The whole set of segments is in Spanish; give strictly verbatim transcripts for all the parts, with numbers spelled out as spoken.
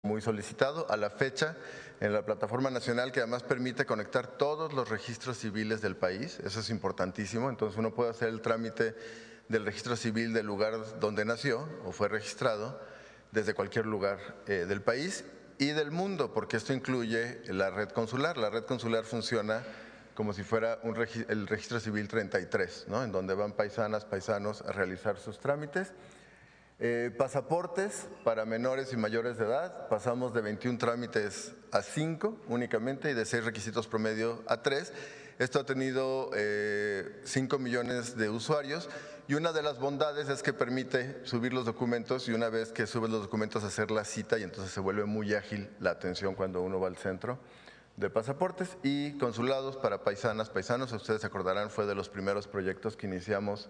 muy solicitado. A la fecha, en la plataforma nacional, que además permite conectar todos los registros civiles del país, eso es importantísimo, entonces uno puede hacer el trámite del registro civil del lugar donde nació o fue registrado desde cualquier lugar eh, del país y del mundo, porque esto incluye la red consular. La red consular funciona como si fuera un regi- el registro civil treinta y tres, ¿no? En donde van paisanas, paisanos a realizar sus trámites. Eh, pasaportes para menores y mayores de edad, pasamos de veintiún trámites a cinco únicamente y de seis requisitos promedio a tres. Esto ha tenido eh, cinco millones de usuarios y una de las bondades es que permite subir los documentos y una vez que subes los documentos hacer la cita y entonces se vuelve muy ágil la atención cuando uno va al centro de pasaportes. Y consulados para paisanas, paisanos, ustedes se acordarán, fue de los primeros proyectos que iniciamos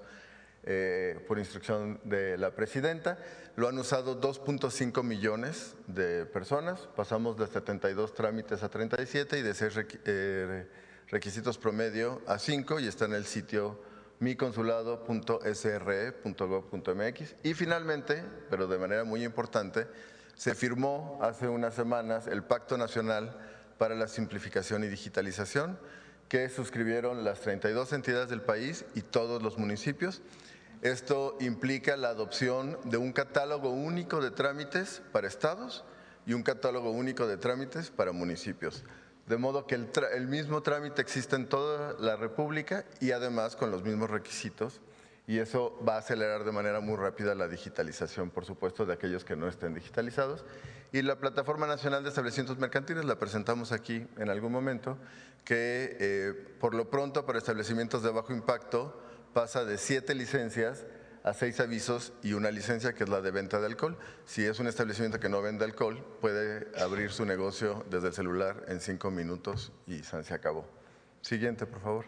Eh, por instrucción de la presidenta. Lo han usado dos punto cinco millones de personas, pasamos de setenta y dos trámites a treinta y siete y de seis eh, requisitos promedio a cinco y está en el sitio mi consulado punto s r e punto gob punto m x. Y finalmente, pero de manera muy importante, se firmó hace unas semanas el Pacto Nacional para la Simplificación y Digitalización, que suscribieron las treinta y dos entidades del país y todos los municipios. Esto implica la adopción de un catálogo único de trámites para estados y un catálogo único de trámites para municipios, de modo que el, el mismo trámite existe en toda la República y además con los mismos requisitos, y eso va a acelerar de manera muy rápida la digitalización, por supuesto, de aquellos que no estén digitalizados. Y la Plataforma Nacional de Establecimientos Mercantiles la presentamos aquí en algún momento, que eh, por lo pronto para establecimientos de bajo impacto pasa de siete licencias a seis avisos y una licencia, que es la de venta de alcohol. Si es un establecimiento que no vende alcohol, puede abrir su negocio desde el celular en cinco minutos y se acabó. Siguiente, por favor.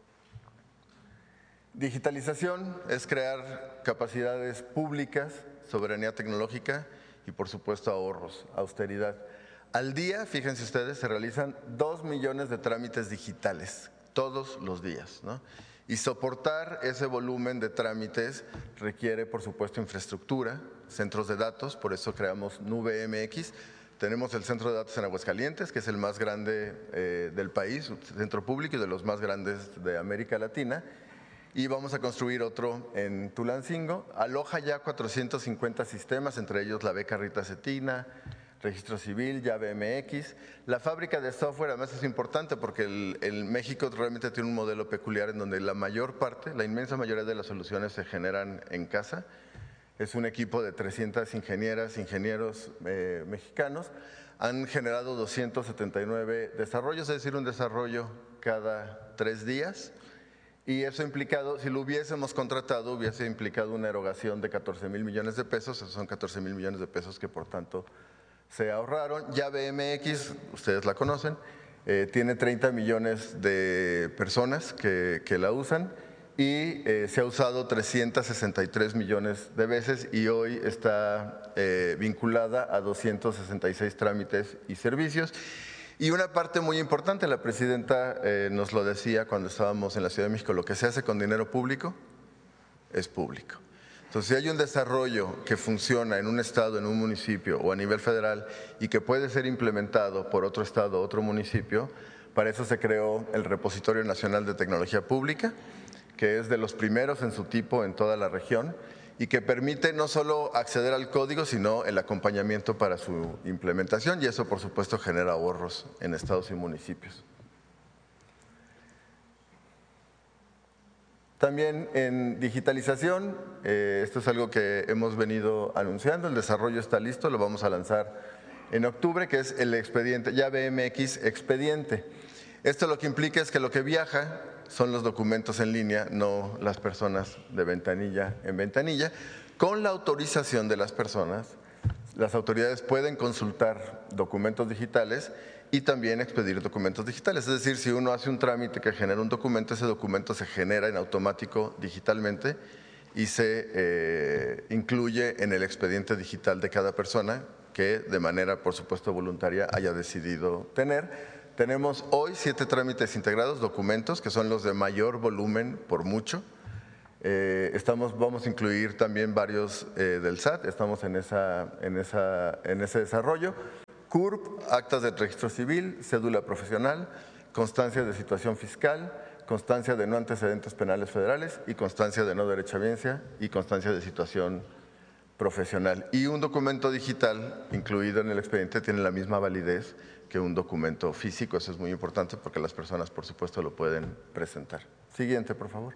Digitalización es crear capacidades públicas, soberanía tecnológica y, por supuesto, ahorros, austeridad. Al día, fíjense ustedes, se realizan dos millones de trámites digitales, todos los días, ¿no? Y soportar ese volumen de trámites requiere, por supuesto, infraestructura, centros de datos, por eso creamos Nube M X. Tenemos el centro de datos en Aguascalientes, que es el más grande eh, del país, un centro público y de los más grandes de América Latina. Y vamos a construir otro en Tulancingo. Aloja ya cuatrocientos cincuenta sistemas, entre ellos la beca Rita Cetina, Registro Civil, Llave M X. La fábrica de software además es importante porque el, el México realmente tiene un modelo peculiar en donde la mayor parte, la inmensa mayoría de las soluciones se generan en casa. Es un equipo de trescientas ingenieras, ingenieros eh, mexicanos. Han generado doscientos setenta y nueve desarrollos, es decir, un desarrollo cada tres días. Y eso ha implicado, si lo hubiésemos contratado, hubiese implicado una erogación de catorce mil millones de pesos. Esos son catorce mil millones de pesos que, por tanto, se ahorraron. Llave M X, ustedes la conocen, eh, tiene treinta millones de personas que, que la usan y eh, se ha usado trescientos sesenta y tres millones de veces y hoy está eh, vinculada a doscientos sesenta y seis trámites y servicios. Y una parte muy importante, la presidenta eh, nos lo decía cuando estábamos en la Ciudad de México, lo que se hace con dinero público es público. Entonces, si hay un desarrollo que funciona en un estado, en un municipio o a nivel federal y que puede ser implementado por otro estado o otro municipio, para eso se creó el Repositorio Nacional de Tecnología Pública, que es de los primeros en su tipo en toda la región y que permite no solo acceder al código, sino el acompañamiento para su implementación, y eso, por supuesto, genera ahorros en estados y municipios. También en digitalización, eh, esto es algo que hemos venido anunciando, el desarrollo está listo, lo vamos a lanzar en octubre, que es el expediente, Llave M X Expediente. Esto lo que implica es que lo que viaja son los documentos en línea, no las personas de ventanilla en ventanilla. Con la autorización de las personas, las autoridades pueden consultar documentos digitales y también expedir documentos digitales. Es decir, si uno hace un trámite que genera un documento, ese documento se genera en automático digitalmente y se eh, incluye en el expediente digital de cada persona que de manera, por supuesto, voluntaria haya decidido tener. Tenemos hoy siete trámites integrados, documentos, que son los de mayor volumen por mucho. Eh, estamos, vamos a incluir también varios eh, del S A T, estamos en, esa, en, esa, en ese desarrollo. C U R P, actas de registro civil, cédula profesional, constancia de situación fiscal, constancia de no antecedentes penales federales y constancia de no derechohabiencia y constancia de situación profesional. Y un documento digital incluido en el expediente tiene la misma validez que un documento físico. Eso es muy importante porque las personas, por supuesto, lo pueden presentar. Siguiente, por favor.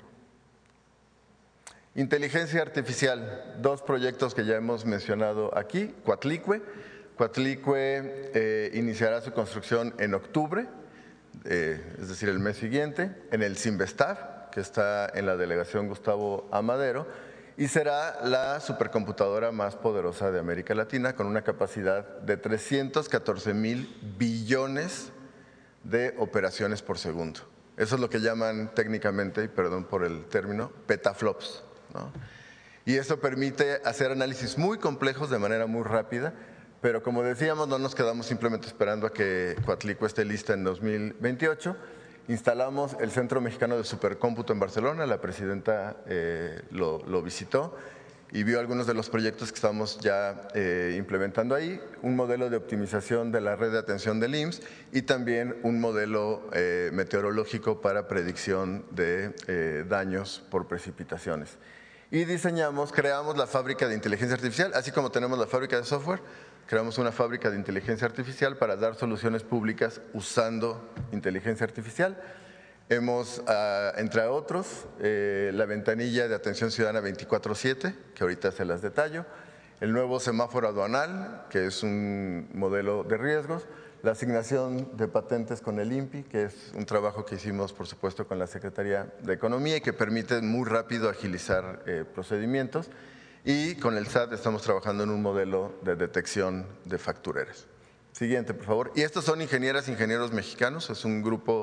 Inteligencia artificial, dos proyectos que ya hemos mencionado aquí. Coatlicue. Coatlicue eh, iniciará su construcción en octubre, eh, es decir, el mes siguiente, en el Cinvestav, que está en la delegación Gustavo Amadero, y será la supercomputadora más poderosa de América Latina, con una capacidad de trescientos catorce mil billones de operaciones por segundo. Eso es lo que llaman técnicamente, y perdón por el término, petaflops, ¿no? Y eso permite hacer análisis muy complejos de manera muy rápida, pero como decíamos, no nos quedamos simplemente esperando a que Coatlicue esté lista en dos mil veintiocho. Instalamos el Centro Mexicano de Supercómputo en Barcelona, la presidenta eh, lo, lo visitó y vio algunos de los proyectos que estamos ya eh, implementando ahí, un modelo de optimización de la red de atención del I M S S y también un modelo eh, meteorológico para predicción de eh, daños por precipitaciones. Y diseñamos, creamos la fábrica de inteligencia artificial, así como tenemos la fábrica de software, creamos una fábrica de inteligencia artificial para dar soluciones públicas usando inteligencia artificial. Hemos, uh, entre otros, eh, la ventanilla de atención ciudadana veinticuatro siete, que ahorita se las detallo, el nuevo semáforo aduanal, que es un modelo de riesgos, la asignación de patentes con el I N P I, que es un trabajo que hicimos, por supuesto, con la Secretaría de Economía y que permite muy rápido agilizar eh, procedimientos. Y con el S A T estamos trabajando en un modelo de detección de factureras. Siguiente, por favor. Y estos son ingenieras e ingenieros mexicanos, es un grupo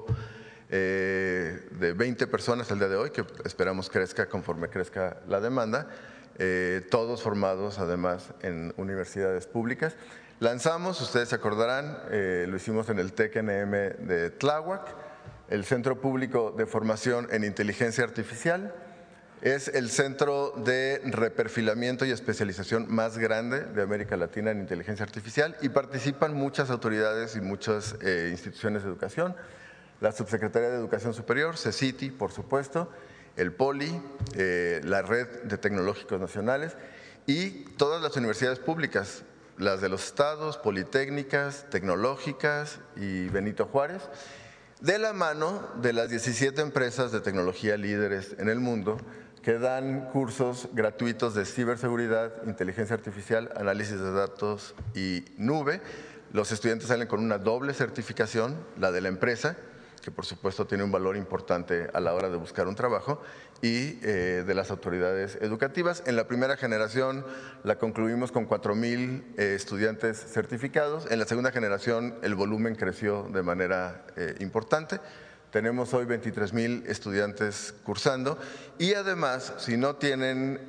eh, de veinte personas el día de hoy, que esperamos crezca conforme crezca la demanda, eh, todos formados además en universidades públicas. Lanzamos, ustedes se acordarán, eh, lo hicimos en el TEC N M de Tláhuac, el Centro Público de Formación en Inteligencia Artificial. Es el centro de reperfilamiento y especialización más grande de América Latina en inteligencia artificial y participan muchas autoridades y muchas eh, instituciones de educación. La Subsecretaría de Educación Superior, CECITI, por supuesto, el POLI, eh, la Red de Tecnológicos Nacionales y todas las universidades públicas, las de los estados, politécnicas, tecnológicas y Benito Juárez, de la mano de las diecisiete empresas de tecnología líderes en el mundo que dan cursos gratuitos de ciberseguridad, inteligencia artificial, análisis de datos y nube. Los estudiantes salen con una doble certificación, la de la empresa, que por supuesto tiene un valor importante a la hora de buscar un trabajo, y eh, de las autoridades educativas. En la primera generación la concluimos con cuatro mil eh, estudiantes certificados. En la segunda generación el volumen creció de manera eh, importante. Tenemos hoy veintitrés mil estudiantes cursando y además, si no tienen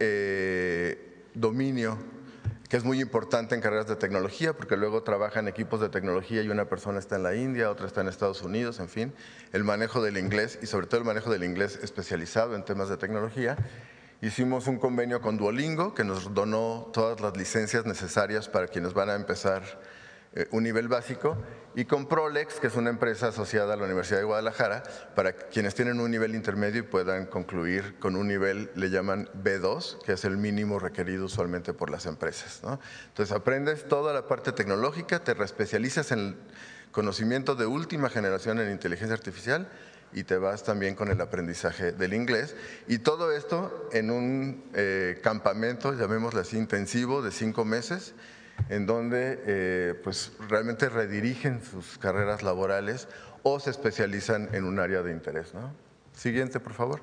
eh, dominio, que es muy importante en carreras de tecnología, porque luego trabajan equipos de tecnología y una persona está en la India, otra está en Estados Unidos, en fin, el manejo del inglés y sobre todo el manejo del inglés especializado en temas de tecnología. Hicimos un convenio con Duolingo que nos donó todas las licencias necesarias para quienes van a empezar eh, un nivel básico, y con Prolex, que es una empresa asociada a la Universidad de Guadalajara, para quienes tienen un nivel intermedio y puedan concluir con un nivel, le llaman B dos, que es el mínimo requerido usualmente por las empresas, ¿no? Entonces aprendes toda la parte tecnológica, te reespecializas en el conocimiento de última generación en inteligencia artificial y te vas también con el aprendizaje del inglés, y todo esto en un eh, campamento, llamémosle así, intensivo de cinco meses, en donde eh, pues realmente redirigen sus carreras laborales o se especializan en un área de interés, ¿no? Siguiente, por favor.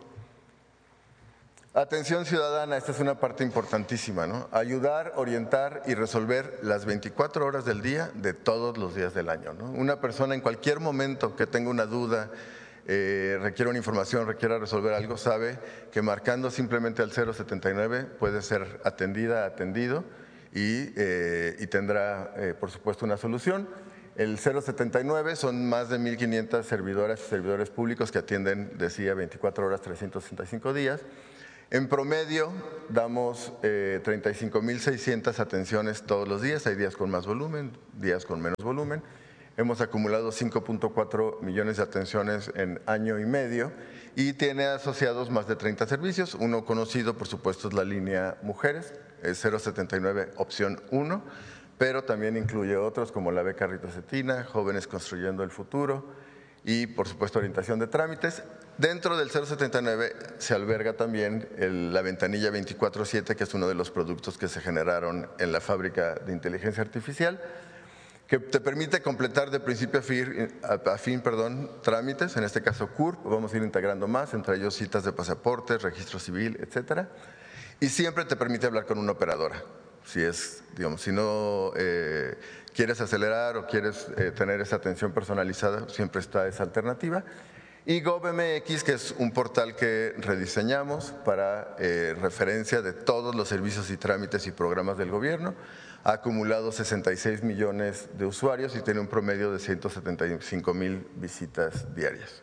Atención ciudadana, esta es una parte importantísima, ¿no? Ayudar, orientar y resolver las veinticuatro horas del día de todos los días del año, ¿no? Una persona en cualquier momento que tenga una duda, eh, requiera una información, requiera resolver algo, sabe que marcando simplemente al cero setenta y nueve puede ser atendida, atendido, Y, eh, y tendrá, eh, por supuesto, una solución. El cero setenta y nueve son más de mil quinientas servidoras y servidores públicos que atienden, decía, veinticuatro horas, trescientos sesenta y cinco días. En promedio, damos eh, treinta y cinco mil seiscientas atenciones todos los días. Hay días con más volumen, días con menos volumen. Hemos acumulado cinco punto cuatro millones de atenciones en año y medio y tiene asociados más de treinta servicios. Uno conocido, por supuesto, es la línea Mujeres, es cero setenta y nueve opción uno, pero también incluye otros como la beca Rita Cetina, Jóvenes Construyendo el Futuro y, por supuesto, orientación de trámites. Dentro del cero setenta y nueve se alberga también el, la ventanilla veinticuatro siete, que es uno de los productos que se generaron en la fábrica de inteligencia artificial, que te permite completar de principio a fin, a, a fin perdón, trámites, en este caso C U R P, vamos a ir integrando más, entre ellos citas de pasaportes, registro civil, etcétera. Y siempre te permite hablar con una operadora. Si, es, digamos, si no eh, quieres acelerar o quieres eh, tener esa atención personalizada, siempre está esa alternativa. Y GovMX, que es un portal que rediseñamos para eh, referencia de todos los servicios y trámites y programas del gobierno, ha acumulado sesenta y seis millones de usuarios y tiene un promedio de ciento setenta y cinco mil visitas diarias.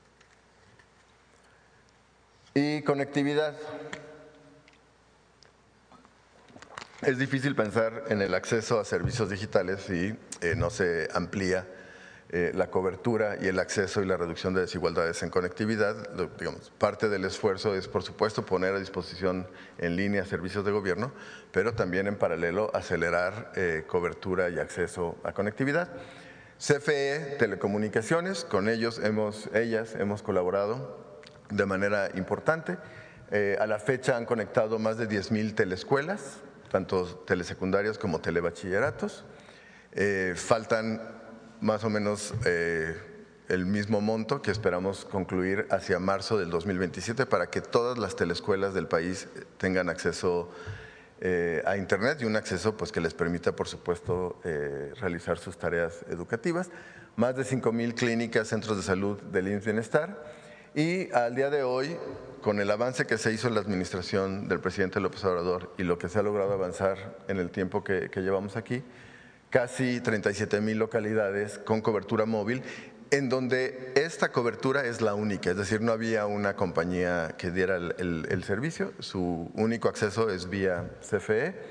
Y conectividad. Es difícil pensar en el acceso a servicios digitales si eh, no se amplía eh, la cobertura y el acceso y la reducción de desigualdades en conectividad. Lo, digamos, parte del esfuerzo es, por supuesto, poner a disposición en línea servicios de gobierno, pero también en paralelo acelerar eh, cobertura y acceso a conectividad. C F E Telecomunicaciones, con ellos hemos, ellas hemos colaborado de manera importante. Eh, a la fecha han conectado más de diez mil teleescuelas, tanto telesecundarias como telebachilleratos. Eh, faltan más o menos eh, el mismo monto que esperamos concluir hacia marzo del dos mil veintisiete para que todas las teleescuelas del país tengan acceso eh, a Internet y un acceso pues, que les permita, por supuesto, eh, realizar sus tareas educativas. Más de cinco mil clínicas, centros de salud del I M S S Bienestar. Y al día de hoy, con el avance que se hizo en la administración del presidente López Obrador y lo que se ha logrado avanzar en el tiempo que, que llevamos aquí, casi treinta y siete mil localidades con cobertura móvil, en donde esta cobertura es la única, es decir, no había una compañía que diera el, el, el servicio, su único acceso es vía C F E.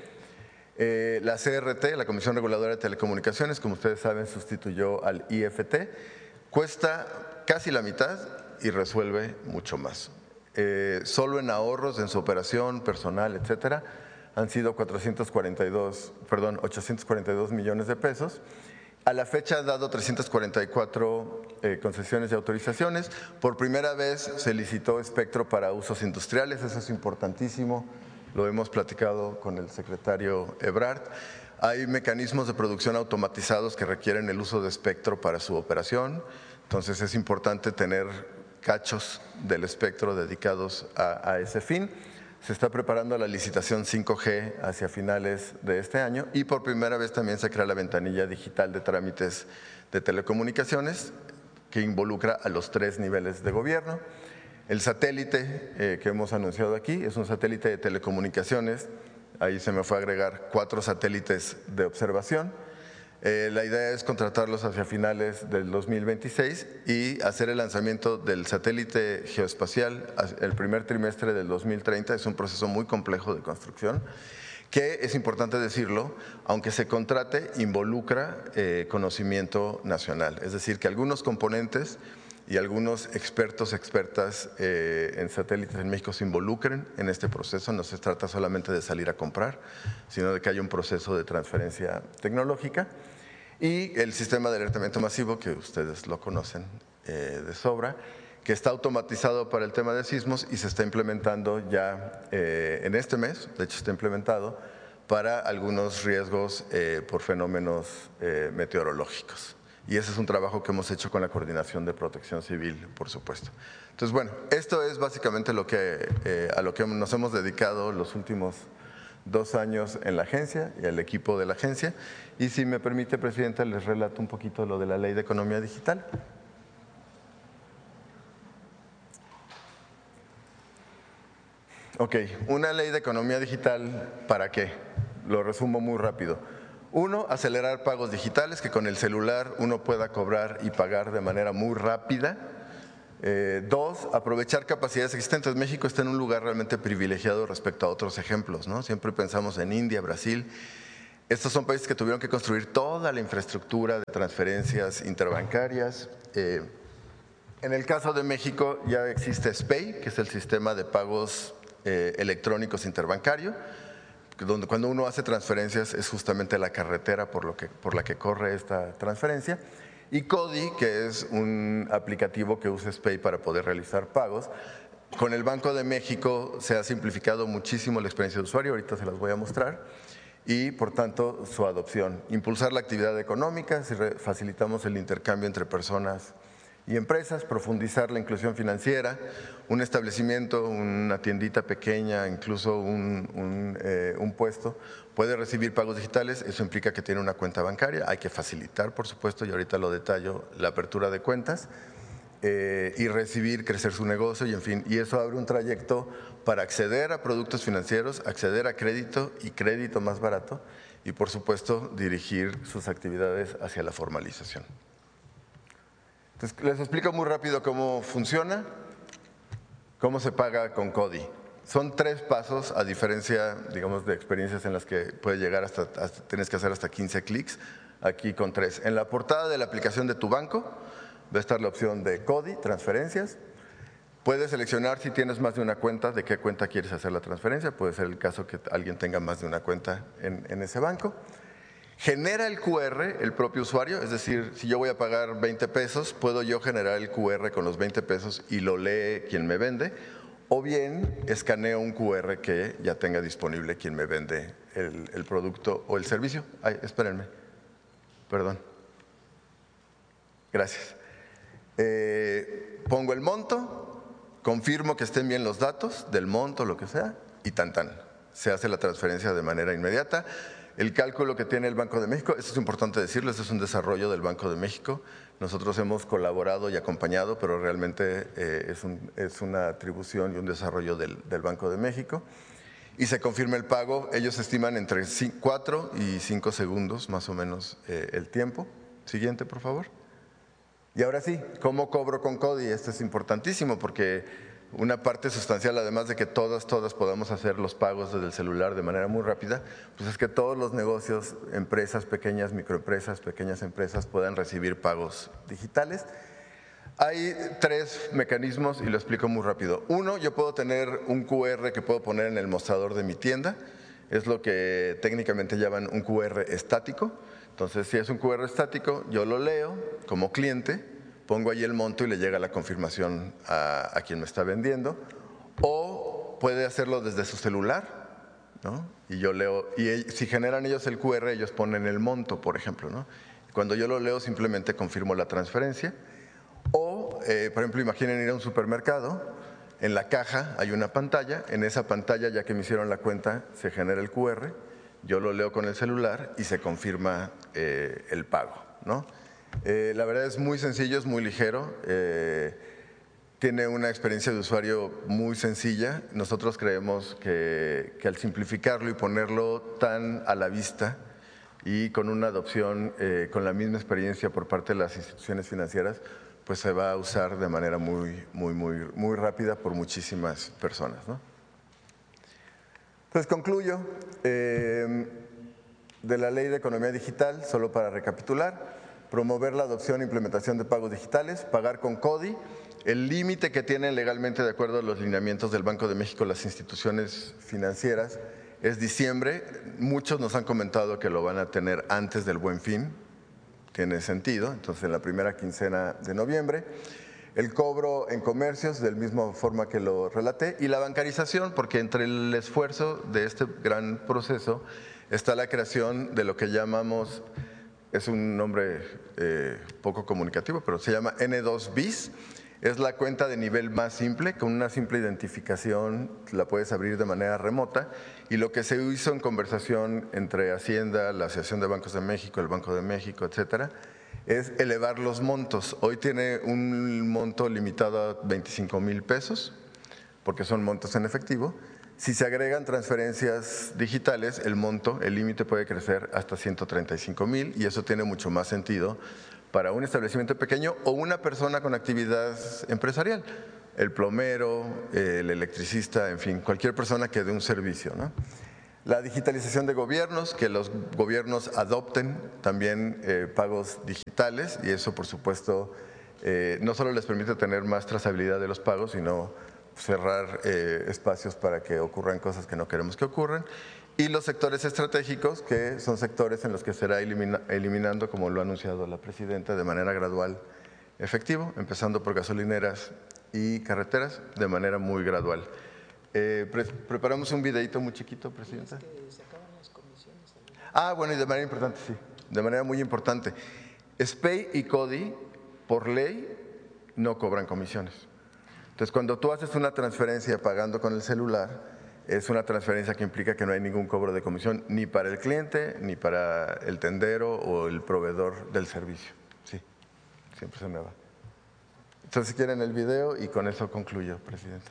Eh, la C R T, la Comisión Reguladora de Telecomunicaciones, como ustedes saben, sustituyó al I F T, cuesta casi la mitad y resuelve mucho más. Eh, solo en ahorros en su operación, personal, etcétera, han sido cuatrocientos cuarenta y dos, perdón, ochocientos cuarenta y dos millones de pesos. A la fecha ha dado trescientas cuarenta y cuatro eh, concesiones y autorizaciones. Por primera vez se licitó espectro para usos industriales, eso es importantísimo, lo hemos platicado con el secretario Ebrard. Hay mecanismos de producción automatizados que requieren el uso de espectro para su operación, entonces es importante tener cachos del espectro dedicados a, a ese fin. Se está preparando la licitación cinco G hacia finales de este año y por primera vez también se crea la ventanilla digital de trámites de telecomunicaciones que involucra a los tres niveles de gobierno. El satélite eh, que hemos anunciado aquí es un satélite de telecomunicaciones, ahí se me fue a agregar cuatro satélites de observación. Eh, la idea es contratarlos hacia finales del dos mil veintiséis y hacer el lanzamiento del satélite geoespacial el primer trimestre del dos mil treinta. Es un proceso muy complejo de construcción que, es importante decirlo, aunque se contrate, involucra eh, conocimiento nacional. Es decir, que algunos componentes y algunos expertos, expertas eh, en satélites en México se involucren en este proceso. No se trata solamente de salir a comprar, sino de que haya un proceso de transferencia tecnológica. Y el sistema de alertamiento masivo, que ustedes lo conocen eh, de sobra, que está automatizado para el tema de sismos y se está implementando ya eh, en este mes, de hecho está implementado, para algunos riesgos eh, por fenómenos eh, meteorológicos. Y ese es un trabajo que hemos hecho con la Coordinación de Protección Civil, por supuesto. Entonces, bueno, esto es básicamente lo que, eh, a lo que nos hemos dedicado los últimos dos años en la agencia y al equipo de la agencia. Y si me permite, Presidenta, les relato un poquito lo de la Ley de Economía Digital. Ok, una ley de economía digital, ¿para qué? Lo resumo muy rápido. Uno, acelerar pagos digitales, que con el celular uno pueda cobrar y pagar de manera muy rápida. Eh, dos, aprovechar capacidades existentes. México está en un lugar realmente privilegiado respecto a otros ejemplos, ¿no? Siempre pensamos en India, Brasil. Estos son países que tuvieron que construir toda la infraestructura de transferencias interbancarias. Eh, en el caso de México ya existe SPEI, que es el sistema de pagos eh, electrónicos interbancario, donde cuando uno hace transferencias es justamente la carretera por, lo que, por la que corre esta transferencia. Y CODI, que es un aplicativo que usa SPEI para poder realizar pagos. Con el Banco de México se ha simplificado muchísimo la experiencia de usuario, ahorita se las voy a mostrar, y por tanto su adopción. Impulsar la actividad económica, si facilitamos el intercambio entre personas y empresas, profundizar la inclusión financiera, un establecimiento, una tiendita pequeña, incluso un, un, eh, un puesto, puede recibir pagos digitales, eso implica que tiene una cuenta bancaria, hay que facilitar, por supuesto, y ahorita lo detallo, la apertura de cuentas, eh, y recibir, crecer su negocio, y en fin, y eso abre un trayecto para acceder a productos financieros, acceder a crédito y crédito más barato, y por supuesto, dirigir sus actividades hacia la formalización. Entonces, les explico muy rápido cómo funciona, cómo se paga con CODI. Son tres pasos, a diferencia, digamos, de experiencias en las que puede llegar hasta, hasta tienes que hacer hasta quince clics, aquí con tres. En la portada de la aplicación de tu banco va a estar la opción de CODI, transferencias. Puedes seleccionar si tienes más de una cuenta, de qué cuenta quieres hacer la transferencia. Puede ser el caso que alguien tenga más de una cuenta en, en ese banco. Genera el Q R el propio usuario, es decir, si yo voy a pagar veinte pesos, puedo yo generar el Q R con los veinte pesos y lo lee quien me vende, o bien escaneo un Q R que ya tenga disponible quien me vende el, el producto o el servicio. Ay, espérenme, perdón. Gracias. Eh, pongo el monto, confirmo que estén bien los datos del monto, lo que sea, y tan tan. Se hace la transferencia de manera inmediata. El cálculo que tiene el Banco de México, esto es importante decirlo, esto es un desarrollo del Banco de México. Nosotros hemos colaborado y acompañado, pero realmente eh, es, un, es una atribución y un desarrollo del, del Banco de México. Y se confirma el pago, ellos estiman entre cuatro y cinco segundos más o menos eh, el tiempo. Siguiente, por favor. Y ahora sí, ¿cómo cobro con CODI? Esto es importantísimo porque una parte sustancial, además de que todas, todas podamos hacer los pagos desde el celular de manera muy rápida, pues es que todos los negocios, empresas pequeñas, microempresas, pequeñas empresas puedan recibir pagos digitales. Hay tres mecanismos y lo explico muy rápido. Uno, yo puedo tener un Q R que puedo poner en el mostrador de mi tienda, es lo que técnicamente llaman un Q R estático. Entonces, si es un Q R estático, yo lo leo como cliente, pongo ahí el monto y le llega la confirmación a, a quien me está vendiendo, o puede hacerlo desde su celular, ¿no? Y yo leo, y si generan ellos el Q R, ellos ponen el monto, por ejemplo, ¿no? Cuando yo lo leo, simplemente confirmo la transferencia. O, eh, por ejemplo, imaginen ir a un supermercado, en la caja hay una pantalla, en esa pantalla, ya que me hicieron la cuenta, se genera el Q R, yo lo leo con el celular y se confirma eh, el pago, ¿no? Eh, la verdad es muy sencillo, es muy ligero, eh, tiene una experiencia de usuario muy sencilla. Nosotros creemos que, que al simplificarlo y ponerlo tan a la vista y con una adopción eh, con la misma experiencia por parte de las instituciones financieras, pues se va a usar de manera muy, muy, muy, muy rápida por muchísimas personas, ¿no? Entonces concluyo eh, de la Ley de Economía Digital, solo para recapitular. Promover la adopción e implementación de pagos digitales, pagar con CODI, el límite que tienen legalmente de acuerdo a los lineamientos del Banco de México las instituciones financieras es diciembre. Muchos nos han comentado que lo van a tener antes del Buen Fin, tiene sentido, entonces en la primera quincena de noviembre. El cobro en comercios, de la misma forma que lo relaté, y la bancarización, porque entre el esfuerzo de este gran proceso está la creación de lo que llamamos, es un nombre eh, poco comunicativo, pero se llama N dos bis, es la cuenta de nivel más simple, con una simple identificación la puedes abrir de manera remota, y lo que se hizo en conversación entre Hacienda, la Asociación de Bancos de México, el Banco de México, etcétera, es elevar los montos. Hoy tiene un monto limitado a veinticinco mil pesos, porque son montos en efectivo. Si se agregan transferencias digitales, el monto, el límite puede crecer hasta ciento treinta y cinco mil, y eso tiene mucho más sentido para un establecimiento pequeño o una persona con actividad empresarial, el plomero, el electricista, en fin, cualquier persona que dé un servicio, ¿no? La digitalización de gobiernos, que los gobiernos adopten también eh, pagos digitales, y eso por supuesto eh, no solo les permite tener más trazabilidad de los pagos, sino cerrar eh, espacios para que ocurran cosas que no queremos que ocurran. Y los sectores estratégicos, que son sectores en los que será elimina, eliminando, como lo ha anunciado la presidenta, de manera gradual efectivo, empezando por gasolineras y carreteras, de manera muy gradual. Eh, pre preparamos un videito muy chiquito, Presidenta. Es que se acaban las comisiones. Ah, bueno, y de manera importante, sí, de manera muy importante. S P E Y y CODI, por ley, no cobran comisiones. Entonces, cuando tú haces una transferencia pagando con el celular, es una transferencia que implica que no hay ningún cobro de comisión ni para el cliente, ni para el tendero o el proveedor del servicio. Sí, siempre se me va. Entonces, si quieren el video, y con eso concluyo, Presidenta.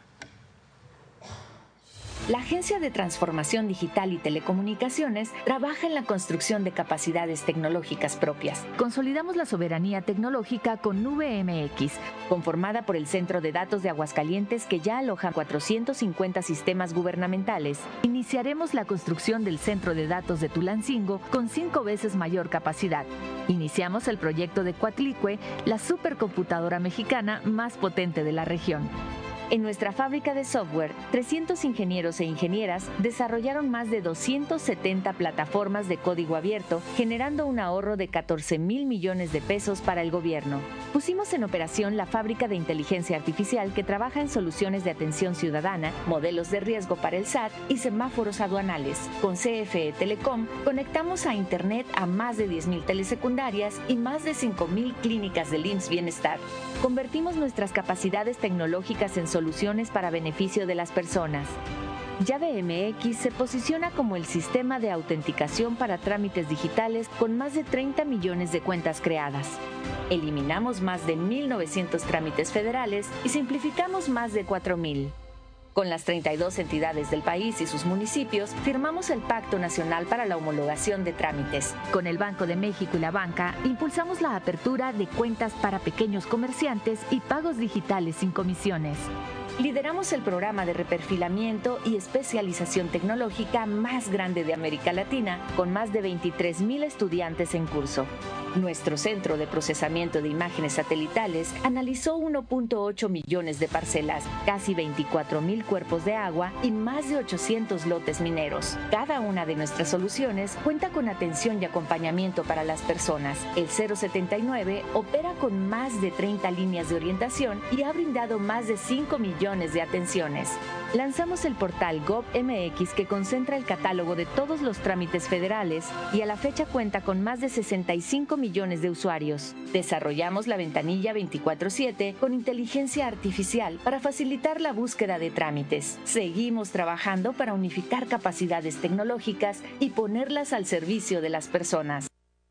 La Agencia de Transformación Digital y Telecomunicaciones trabaja en la construcción de capacidades tecnológicas propias. Consolidamos la soberanía tecnológica con Nube M X, conformada por el Centro de Datos de Aguascalientes, que ya aloja cuatrocientos cincuenta sistemas gubernamentales. Iniciaremos la construcción del Centro de Datos de Tulancingo con cinco veces mayor capacidad. Iniciamos el proyecto de Coatlicue, la supercomputadora mexicana más potente de la región. En nuestra fábrica de software, trescientos ingenieros e ingenieras desarrollaron más de doscientas setenta plataformas de código abierto, generando un ahorro de catorce mil millones de pesos para el gobierno. Pusimos en operación la fábrica de inteligencia artificial que trabaja en soluciones de atención ciudadana, modelos de riesgo para el S A T y semáforos aduanales. Con C F E Telecom, conectamos a Internet a más de diez mil telesecundarias y más de cinco mil clínicas del I M S S Bienestar. Convertimos nuestras capacidades tecnológicas en soluciones para beneficio de las personas. Llave M X se posiciona como el sistema de autenticación para trámites digitales con más de treinta millones de cuentas creadas. Eliminamos más de mil novecientos trámites federales y simplificamos más de cuatro mil. Con las treinta y dos entidades del país y sus municipios, firmamos el Pacto Nacional para la Homologación de Trámites. Con el Banco de México y la banca, impulsamos la apertura de cuentas para pequeños comerciantes y pagos digitales sin comisiones. Lideramos el programa de reperfilamiento y especialización tecnológica más grande de América Latina, con más de veintitrés mil estudiantes en curso. Nuestro centro de procesamiento de imágenes satelitales analizó uno punto ocho millones de parcelas, casi veinticuatro mil cuerpos de agua y más de ochocientos lotes mineros. Cada una de nuestras soluciones cuenta con atención y acompañamiento para las personas. El cero setenta y nueve opera con más de treinta líneas de orientación y ha brindado más de cinco millones de atenciones. Lanzamos el portal Gov M X, que concentra el catálogo de todos los trámites federales y a la fecha cuenta con más de sesenta y cinco millones de usuarios. Desarrollamos la ventanilla veinticuatro siete con inteligencia artificial para facilitar la búsqueda de trámites. Seguimos trabajando para unificar capacidades tecnológicas y ponerlas al servicio de las personas.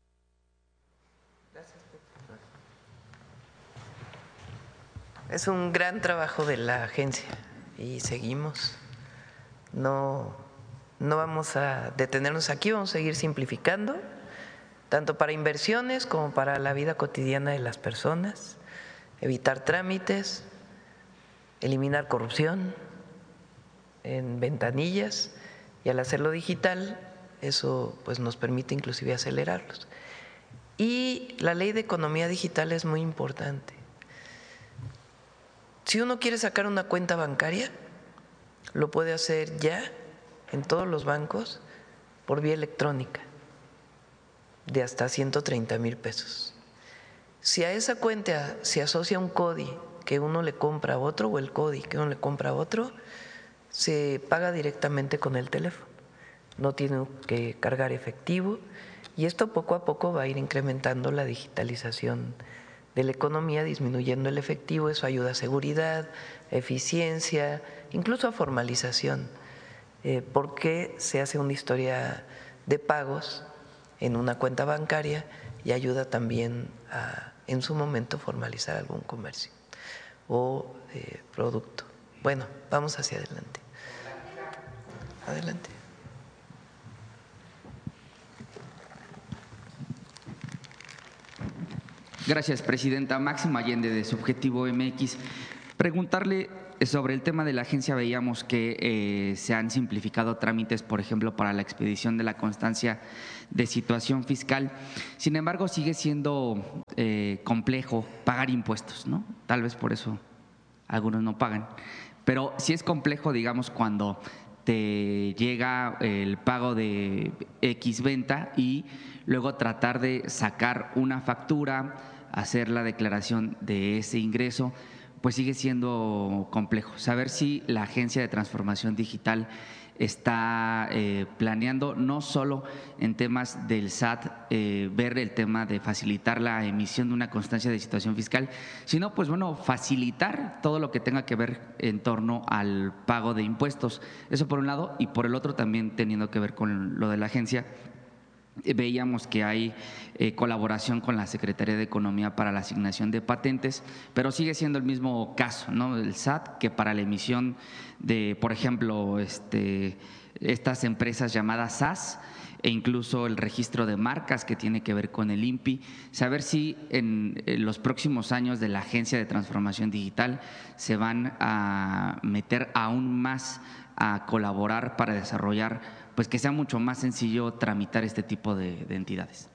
Es un gran trabajo de la agencia y seguimos. No, no vamos a detenernos aquí, vamos a seguir simplificando, tanto para inversiones como para la vida cotidiana de las personas, evitar trámites, eliminar corrupción en ventanillas, y al hacerlo digital, eso pues nos permite inclusive acelerarlos. Y la ley de economía digital es muy importante. Si uno quiere sacar una cuenta bancaria, lo puede hacer ya en todos los bancos por vía electrónica, de hasta ciento treinta mil pesos. Si a esa cuenta se asocia un CODI que uno le compra a otro, o el CODI que uno le compra a otro, se paga directamente con el teléfono. No tiene que cargar efectivo, y esto poco a poco va a ir incrementando la digitalización de la economía, disminuyendo el efectivo. Eso ayuda a seguridad, eficiencia, incluso a formalización, eh, porque se hace una historia de pagos en una cuenta bancaria y ayuda también a, en su momento, formalizar algún comercio o eh, producto. Bueno, vamos hacia adelante. Adelante. Gracias, presidenta. Máximo Allende, de Subjetivo M X. Preguntarle sobre el tema de la agencia. Veíamos que eh, se han simplificado trámites, por ejemplo, para la expedición de la constancia de situación fiscal. Sin embargo, sigue siendo eh, complejo pagar impuestos, ¿no? Tal vez por eso algunos no pagan. Pero sí es complejo, digamos, cuando te llega el pago de X venta y luego tratar de sacar una factura, hacer la declaración de ese ingreso, pues sigue siendo complejo. Saber si la Agencia de Transformación Digital está eh, planeando no solo en temas del S A T, eh, ver el tema de facilitar la emisión de una constancia de situación fiscal, sino pues bueno, facilitar todo lo que tenga que ver en torno al pago de impuestos. Eso por un lado, y por el otro también teniendo que ver con lo de la agencia. Veíamos que hay eh, colaboración con la Secretaría de Economía para la asignación de patentes, pero sigue siendo el mismo caso, ¿no? El S A T, que para la emisión de, por ejemplo, este, estas empresas llamadas S A S e incluso el registro de marcas que tiene que ver con el I N P I, saber si en, en los próximos años de la Agencia de Transformación Digital se van a meter aún más a colaborar para desarrollar, pues que sea mucho más sencillo tramitar este tipo de, de entidades.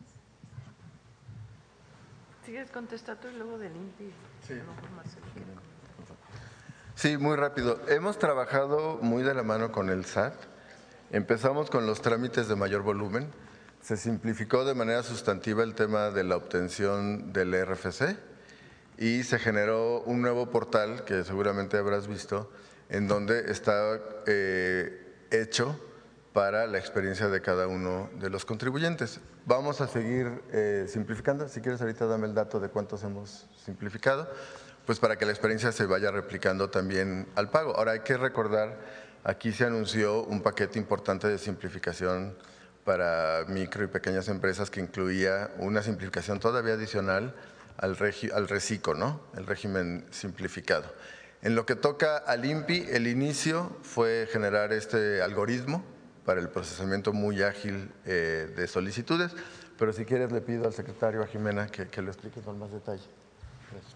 ¿Sigues contestando y luego del I N P I? Sí. No, Sí, muy rápido. Hemos trabajado muy de la mano con el S A T. Empezamos con los trámites de mayor volumen. Se simplificó de manera sustantiva el tema de la obtención del R F C y se generó un nuevo portal que seguramente habrás visto, en donde está eh, hecho para la experiencia de cada uno de los contribuyentes. Vamos a seguir eh, simplificando. Si quieres, ahorita dame el dato de cuántos hemos simplificado, pues para que la experiencia se vaya replicando también al pago. Ahora hay que recordar, aquí se anunció un paquete importante de simplificación para micro y pequeñas empresas que incluía una simplificación todavía adicional al, regi, al RECICO, ¿no? El régimen simplificado. En lo que toca al I N P I, el inicio fue generar este algoritmo para el procesamiento muy ágil eh, de solicitudes, pero si quieres le pido al secretario, a Jimena, que, que lo explique con más detalle. Gracias,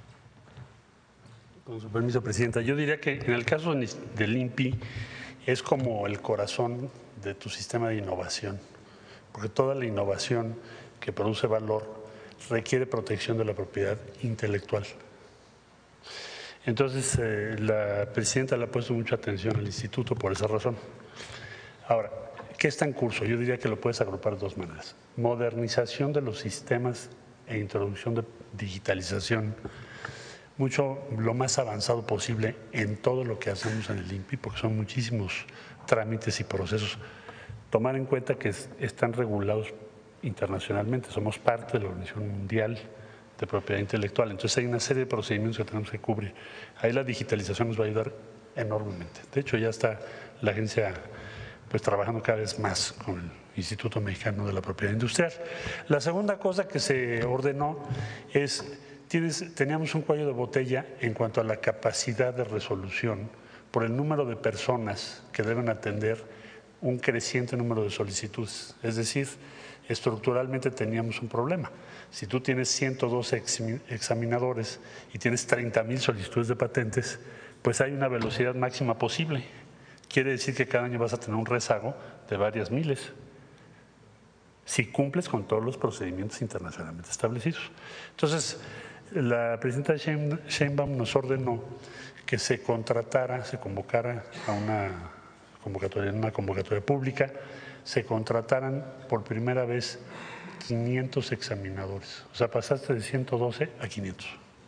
con su permiso, presidenta. Yo diría que en el caso del I N P I es como el corazón de tu sistema de innovación, porque toda la innovación que produce valor requiere protección de la propiedad intelectual. Entonces, eh, la presidenta le ha puesto mucha atención al instituto por esa razón. Ahora, ¿qué está en curso? Yo diría que lo puedes agrupar de dos maneras. Modernización de los sistemas e introducción de digitalización, mucho lo más avanzado posible en todo lo que hacemos en el I N P I, porque son muchísimos trámites y procesos. Tomar en cuenta que están regulados internacionalmente, somos parte de la Organización Mundial de Propiedad Intelectual, entonces hay una serie de procedimientos que tenemos que cubrir. Ahí la digitalización nos va a ayudar enormemente. De hecho, ya está la agencia pues trabajando cada vez más con el Instituto Mexicano de la Propiedad Industrial. La segunda cosa que se ordenó es, tienes, teníamos un cuello de botella en cuanto a la capacidad de resolución por el número de personas que deben atender un creciente número de solicitudes. Es decir, estructuralmente teníamos un problema. Si tú tienes ciento doce examinadores y tienes treinta mil solicitudes de patentes, pues hay una velocidad máxima posible. Quiere decir que cada año vas a tener un rezago de varias miles, si cumples con todos los procedimientos internacionalmente establecidos. Entonces, la presidenta Sheinbaum nos ordenó que se contratara, se convocara a una convocatoria, en una convocatoria pública, se contrataran por primera vez quinientos examinadores. O sea, pasaste de ciento doce a quinientos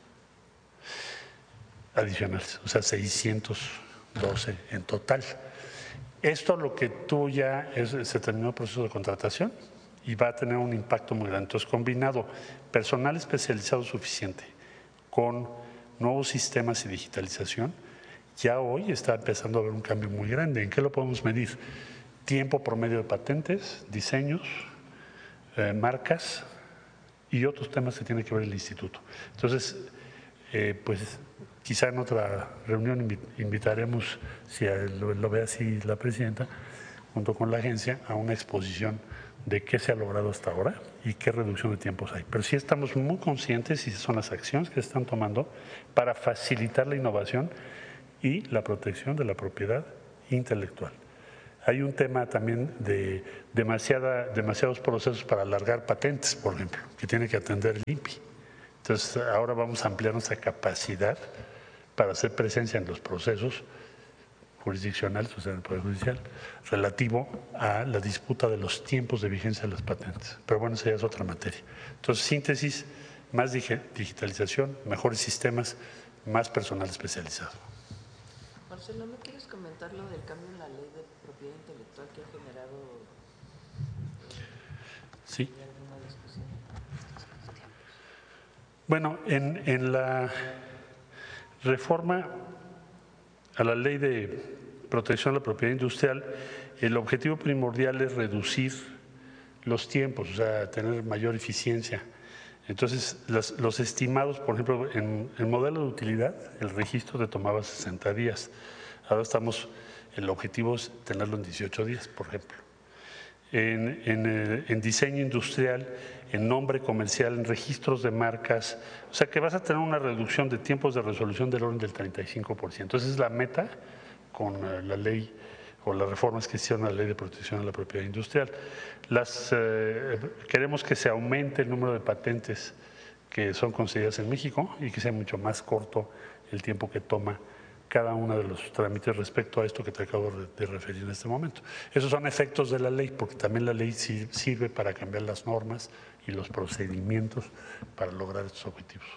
adicionales, o sea, seiscientos doce en total. Esto lo que tú ya es, se terminó el proceso de contratación y va a tener un impacto muy grande. Entonces, combinado personal especializado suficiente con nuevos sistemas y digitalización, ya hoy está empezando a haber un cambio muy grande. ¿En qué lo podemos medir? Tiempo promedio de patentes, diseños, eh, marcas y otros temas que tiene que ver el instituto. Entonces, eh, pues quizá en otra reunión invitaremos, si lo, lo ve así la presidenta, junto con la agencia, a una exposición de qué se ha logrado hasta ahora y qué reducción de tiempos hay. Pero sí estamos muy conscientes y son las acciones que se están tomando para facilitar la innovación y la protección de la propiedad intelectual. Hay un tema también de demasiada, demasiados procesos para alargar patentes, por ejemplo, que tiene que atender el I N P I. Entonces, ahora vamos a ampliar nuestra capacidad para hacer presencia en los procesos jurisdiccionales, o sea, en el Poder Judicial, relativo a la disputa de los tiempos de vigencia de las patentes. Pero bueno, esa ya es otra materia. Entonces, síntesis, más digitalización, mejores sistemas, más personal especializado. Marcelo, ¿no quieres comentar lo del cambio en la ley de propiedad intelectual que ha generado eh, sí. alguna discusión? Bueno, en, en la reforma a la ley de protección de la propiedad industrial, el objetivo primordial es reducir los tiempos, o sea, tener mayor eficiencia. Entonces, las, los estimados, por ejemplo, en el modelo de utilidad, el registro te tomaba sesenta días. Ahora estamos, el objetivo es tenerlo en dieciocho días, por ejemplo. En, en, en diseño industrial, en nombre comercial, en registros de marcas, o sea que vas a tener una reducción de tiempos de resolución del orden del treinta y cinco por ciento. Esa es la meta con la ley o las reformas que hicieron a la ley de protección de la propiedad industrial. Las, eh, queremos que se aumente el número de patentes que son concedidas en México y que sea mucho más corto el tiempo que toma cada uno de los trámites respecto a esto que te acabo de referir en este momento. Esos son efectos de la ley, porque también la ley sirve para cambiar las normas y los procedimientos para lograr estos objetivos.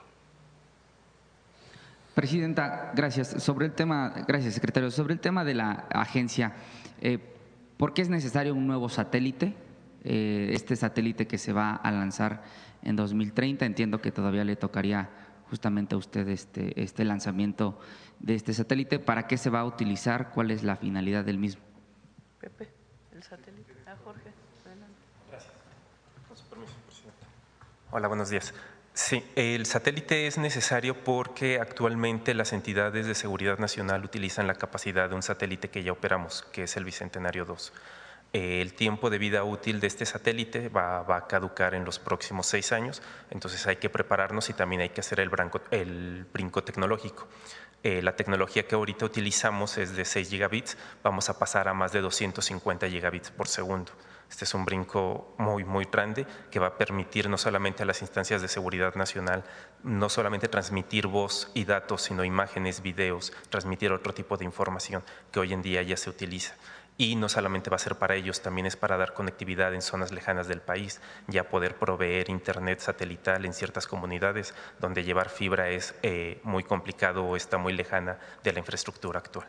Presidenta, gracias. Sobre el tema, gracias, secretario. Sobre el tema de la agencia, eh, ¿por qué es necesario un nuevo satélite? Eh, este satélite que se va a lanzar en dos mil treinta, entiendo que todavía le tocaría justamente a usted este, este lanzamiento de este satélite. ¿Para qué se va a utilizar? ¿Cuál es la finalidad del mismo? Pepe, el satélite. Ah, Jorge, adelante. Gracias. Con su permiso, presidenta. Hola, buenos días. Sí, el satélite es necesario porque actualmente las entidades de seguridad nacional utilizan la capacidad de un satélite que ya operamos, que es el Bicentenario dos. El tiempo de vida útil de este satélite va, va a caducar en los próximos seis años, entonces hay que prepararnos y también hay que hacer el, branco, el brinco tecnológico. Eh, la tecnología que ahorita utilizamos es de seis gigabits, vamos a pasar a más de doscientos cincuenta gigabits por segundo. Este es un brinco muy, muy grande que va a permitir no solamente a las instancias de seguridad nacional, no solamente transmitir voz y datos, sino imágenes, videos, transmitir otro tipo de información que hoy en día ya se utiliza. Y no solamente va a ser para ellos, también es para dar conectividad en zonas lejanas del país, ya poder proveer internet satelital en ciertas comunidades donde llevar fibra es eh, muy complicado o está muy lejana de la infraestructura actual.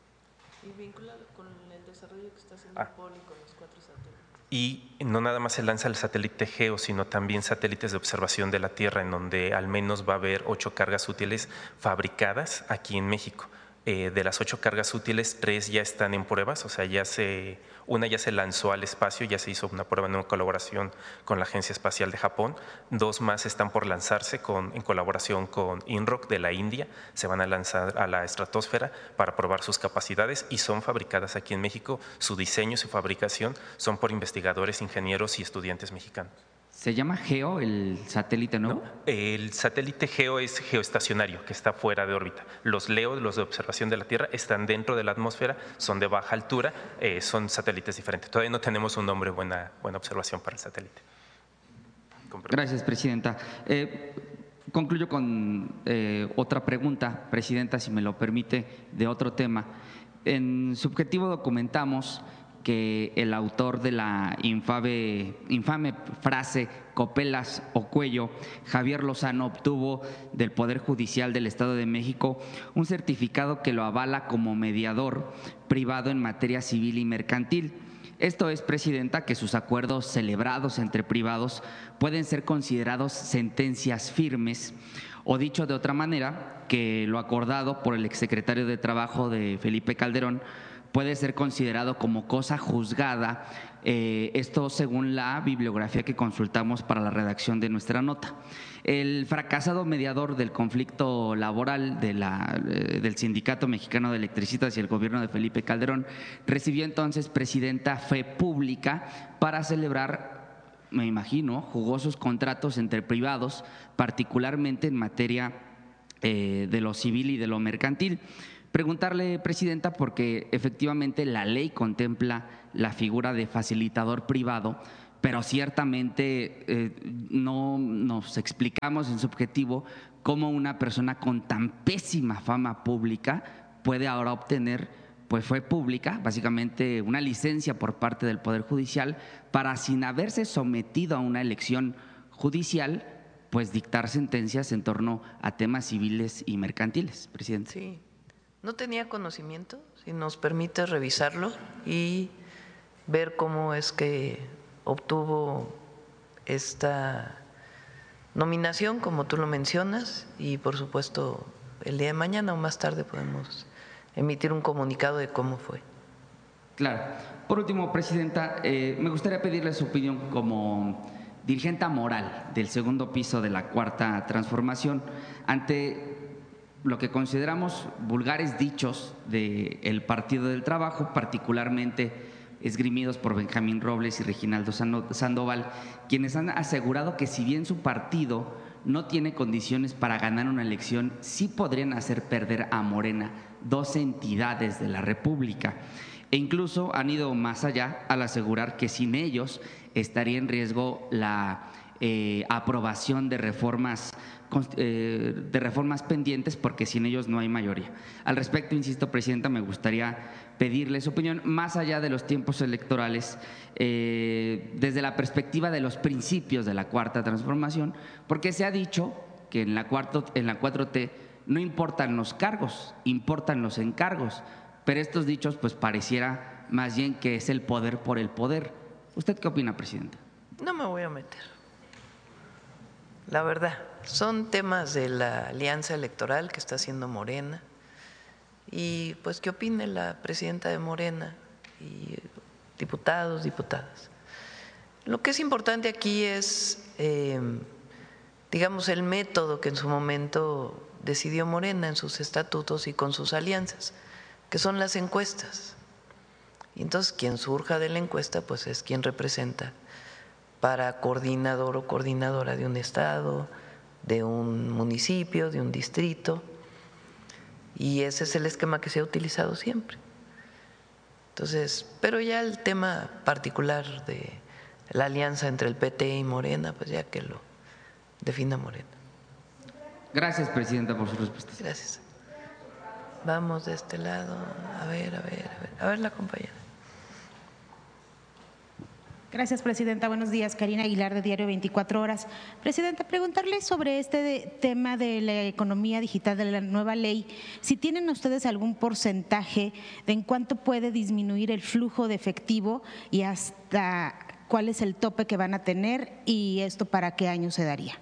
Y vinculado con el desarrollo que está haciendo ah. Poli con los cuatro satélites. Y no nada más se lanza el satélite GEO, sino también satélites de observación de la Tierra, en donde al menos va a haber ocho cargas útiles fabricadas aquí en México. Eh, de las ocho cargas útiles, tres ya están en pruebas, o sea, ya se, una ya se lanzó al espacio, ya se hizo una prueba en una colaboración con la Agencia Espacial de Japón, dos más están por lanzarse con, en colaboración con INROC de la India, se van a lanzar a la estratosfera para probar sus capacidades y son fabricadas aquí en México, su diseño y su fabricación son por investigadores, ingenieros y estudiantes mexicanos. ¿Se llama GEO el satélite nuevo? No, el satélite GEO es geoestacionario, que está fuera de órbita. Los LEO, los de observación de la Tierra, están dentro de la atmósfera, son de baja altura, eh, son satélites diferentes. Todavía no tenemos un nombre, buena, buena observación para el satélite. Gracias, Presidenta. Eh, concluyo con eh, otra pregunta, Presidenta, si me lo permite, de otro tema. En Subjetivo documentamos que el autor de la infame, infame frase copelas o cuello, Javier Lozano, obtuvo del Poder Judicial del Estado de México un certificado que lo avala como mediador privado en materia civil y mercantil. Esto es, Presidenta, que sus acuerdos celebrados entre privados pueden ser considerados sentencias firmes, o dicho de otra manera, que lo acordado por el exsecretario de Trabajo de Felipe Calderón puede ser considerado como cosa juzgada, eh, esto según la bibliografía que consultamos para la redacción de nuestra nota. El fracasado mediador del conflicto laboral de la, eh, del Sindicato Mexicano de Electricistas y el gobierno de Felipe Calderón recibió entonces, presidenta, fe pública para celebrar, me imagino, jugosos contratos entre privados, particularmente en materia eh, de lo civil y de lo mercantil. Preguntarle, presidenta, porque efectivamente la ley contempla la figura de facilitador privado, pero ciertamente eh, no nos explicamos en su objetivo cómo una persona con tan pésima fama pública puede ahora obtener, pues fue pública, básicamente una licencia por parte del Poder Judicial para, sin haberse sometido a una elección judicial, pues dictar sentencias en torno a temas civiles y mercantiles, presidente. Sí, no tenía conocimiento, si nos permite revisarlo y ver cómo es que obtuvo esta nominación, como tú lo mencionas, y por supuesto el día de mañana o más tarde podemos emitir un comunicado de cómo fue. Claro. Por último, presidenta, eh, me gustaría pedirle su opinión como dirigente moral del segundo piso de la Cuarta Transformación ante lo que consideramos vulgares dichos del Partido del Trabajo, particularmente esgrimidos por Benjamín Robles y Reginaldo Sandoval, quienes han asegurado que si bien su partido no tiene condiciones para ganar una elección, sí podrían hacer perder a Morena, dos entidades de la República. E incluso han ido más allá al asegurar que sin ellos estaría en riesgo la eh, aprobación de reformas de reformas pendientes, porque sin ellos no hay mayoría. Al respecto, insisto, presidenta, me gustaría pedirle su opinión, más allá de los tiempos electorales, eh, desde la perspectiva de los principios de la Cuarta Transformación, porque se ha dicho que en la, cuarto, en la cuatro T no importan los cargos, importan los encargos, pero estos dichos pues pareciera más bien que es el poder por el poder. ¿Usted qué opina, presidenta? No me voy a meter. La verdad, son temas de la alianza electoral que está haciendo Morena y pues qué opine la presidenta de Morena y diputados, diputadas. Lo que es importante aquí es, eh, digamos, el método que en su momento decidió Morena en sus estatutos y con sus alianzas, que son las encuestas. Y entonces quien surja de la encuesta pues es quien representa para coordinador o coordinadora de un estado, de un municipio, de un distrito, y ese es el esquema que se ha utilizado siempre. Entonces, pero ya el tema particular de la alianza entre el P T y Morena, pues ya que lo defina Morena. Gracias, presidenta, por su respuesta. Gracias. Vamos de este lado, a ver, a ver, a ver, a ver la compañera. Gracias, presidenta. Buenos días. Karina Aguilar, de Diario veinticuatro horas. Presidenta, preguntarle sobre este de, tema de la economía digital, de la nueva ley, si tienen ustedes algún porcentaje de en cuánto puede disminuir el flujo de efectivo y hasta cuál es el tope que van a tener y esto para qué año se daría.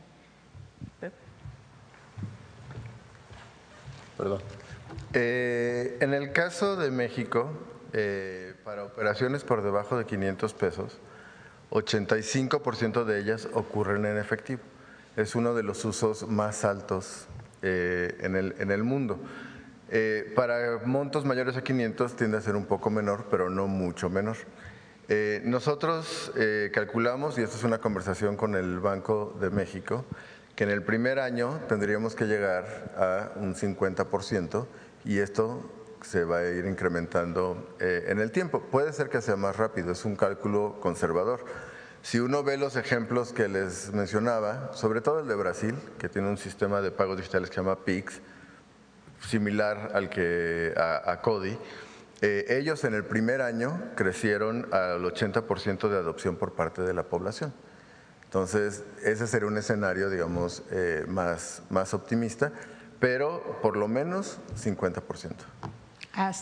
Perdón. Eh, en el caso de México, eh, para operaciones por debajo de quinientos pesos, ochenta y cinco por ciento de ellas ocurren en efectivo. Es uno de los usos más altos eh, en, el, en el mundo. Eh, para montos mayores a quinientos tiende a ser un poco menor, pero no mucho menor. Eh, nosotros eh, calculamos, y esto es una conversación con el Banco de México, que en el primer año tendríamos que llegar a un cincuenta por ciento y esto se va a ir incrementando eh, en el tiempo. Puede ser que sea más rápido, es un cálculo conservador. Si uno ve los ejemplos que les mencionaba, sobre todo el de Brasil, que tiene un sistema de pagos digitales que se llama Pix, similar al que a, a CODI, eh, ellos en el primer año crecieron al ochenta por ciento de adopción por parte de la población. Entonces, ese sería un escenario, digamos, eh, más, más optimista, pero por lo menos cincuenta por ciento.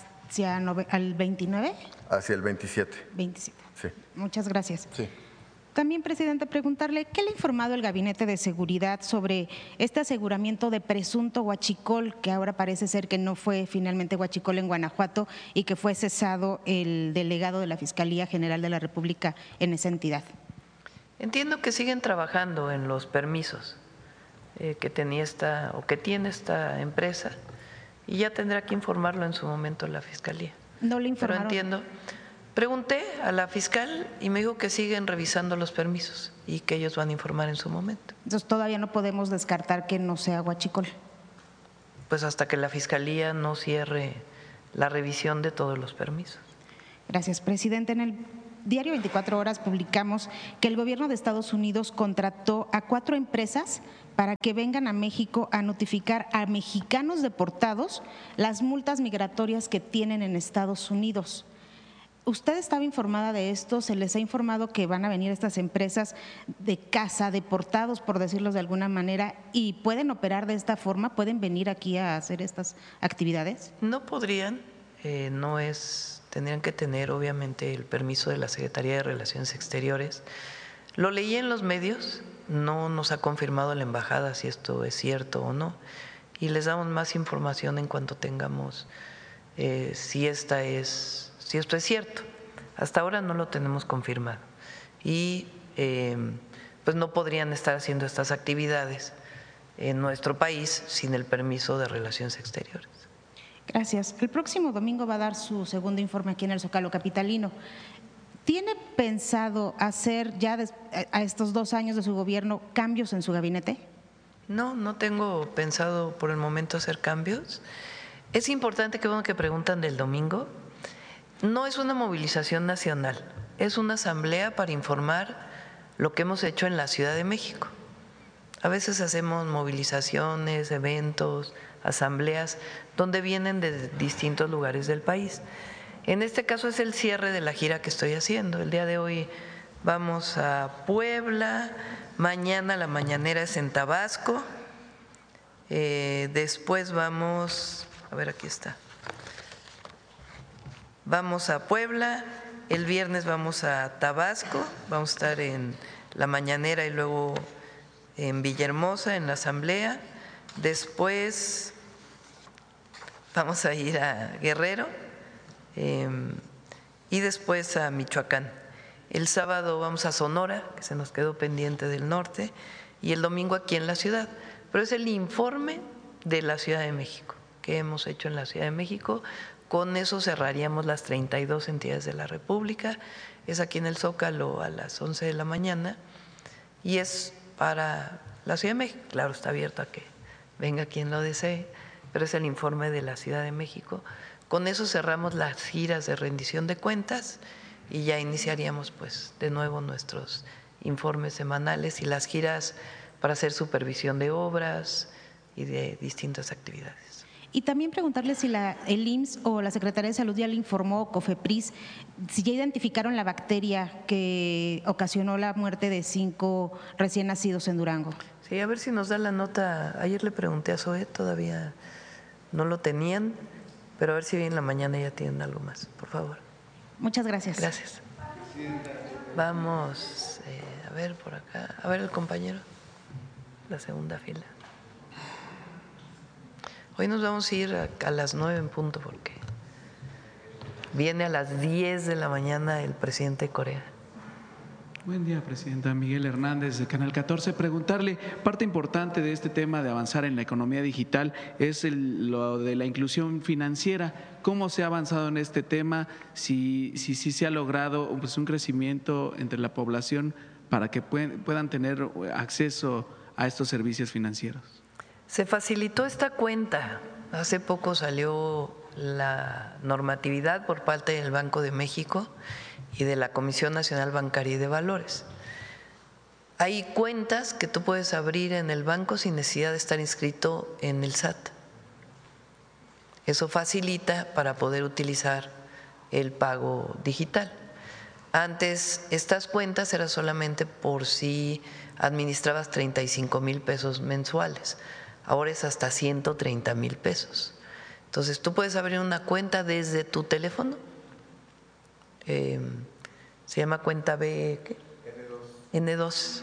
¿Hacia el veintinueve? Hacia el veintisiete. veintisiete. Sí. Muchas gracias. Sí. También, presidente, preguntarle, ¿qué le ha informado el Gabinete de Seguridad sobre este aseguramiento de presunto huachicol, que ahora parece ser que no fue finalmente huachicol en Guanajuato y que fue cesado el delegado de la Fiscalía General de la República en esa entidad? Entiendo que siguen trabajando en los permisos eh, que tenía esta o que tiene esta empresa y ya tendrá que informarlo en su momento la Fiscalía. No le informaron. Pero entiendo. Pregunté a la fiscal y me dijo que siguen revisando los permisos y que ellos van a informar en su momento. Entonces todavía no podemos descartar que no sea huachicol. Pues hasta que la Fiscalía no cierre la revisión de todos los permisos. Gracias, presidente. En el diario veinticuatro horas publicamos que el gobierno de Estados Unidos contrató a cuatro empresas para que vengan a México a notificar a mexicanos deportados las multas migratorias que tienen en Estados Unidos. ¿Usted estaba informada de esto? ¿Se les ha informado que van a venir estas empresas de casa, deportados, por decirlo de alguna manera, y pueden operar de esta forma? ¿Pueden venir aquí a hacer estas actividades? No podrían, eh, no es, tendrían que tener obviamente el permiso de la Secretaría de Relaciones Exteriores. Lo leí en los medios, no nos ha confirmado la embajada si esto es cierto o no, y les damos más información en cuanto tengamos eh, si esta es si esto es cierto. Hasta ahora no lo tenemos confirmado y eh, pues no podrían estar haciendo estas actividades en nuestro país sin el permiso de Relaciones Exteriores. Gracias. El próximo domingo va a dar su segundo informe aquí en el Zócalo capitalino. ¿Tiene pensado hacer ya a estos dos años de su gobierno cambios en su gabinete? No, no tengo pensado por el momento hacer cambios. Es importante, que bueno que preguntan del domingo. No es una movilización nacional, es una asamblea para informar lo que hemos hecho en la Ciudad de México. A veces hacemos movilizaciones, eventos, asambleas, donde vienen de distintos lugares del país. En este caso es el cierre de la gira que estoy haciendo. El día de hoy vamos a Puebla, mañana la mañanera es en Tabasco, eh, después vamos, a ver, aquí está. Vamos a Puebla, el viernes vamos a Tabasco, vamos a estar en la mañanera y luego en Villahermosa, en la asamblea. Después vamos a ir a Guerrero eh, y después a Michoacán. El sábado vamos a Sonora, que se nos quedó pendiente del norte, y el domingo aquí en la ciudad. Pero es el informe de la Ciudad de México, que hemos hecho en la Ciudad de México. Con eso cerraríamos las treinta y dos entidades de la República. Es aquí en el Zócalo a las once de la mañana y es para la Ciudad de México. Claro, está abierto a que venga quien lo desee, pero es el informe de la Ciudad de México. Con eso cerramos las giras de rendición de cuentas y ya iniciaríamos pues de nuevo nuestros informes semanales y las giras para hacer supervisión de obras y de distintas actividades. Y también preguntarle si la, el I M S S o la Secretaría de Salud ya le informó, COFEPRIS, si ya identificaron la bacteria que ocasionó la muerte de cinco recién nacidos en Durango. Sí, a ver si nos da la nota. Ayer le pregunté a Zoe, todavía no lo tenían, pero a ver si hoy en la mañana ya tienen algo más, por favor. Muchas gracias. Gracias. Vamos, eh, a ver por acá, a ver el compañero, la segunda fila. Hoy nos vamos a ir a, a las nueve en punto porque viene a las diez de la mañana el presidente de Corea. Buen día, presidenta. Miguel Hernández, de Canal catorce. Preguntarle, parte importante de este tema de avanzar en la economía digital es el, lo de la inclusión financiera. ¿Cómo se ha avanzado en este tema? Si, si, si se ha logrado pues, un crecimiento entre la población para que pueden, puedan tener acceso a estos servicios financieros. Se facilitó esta cuenta. Hace poco salió la normatividad por parte del Banco de México y de la Comisión Nacional Bancaria y de Valores. Hay cuentas que tú puedes abrir en el banco sin necesidad de estar inscrito en el S A T. Eso facilita para poder utilizar el pago digital. Antes estas cuentas eran solamente por si administrabas treinta y cinco mil pesos mensuales. Ahora es hasta ciento treinta mil pesos. Entonces tú puedes abrir una cuenta desde tu teléfono. Eh, se llama cuenta B, ¿qué? ene dos.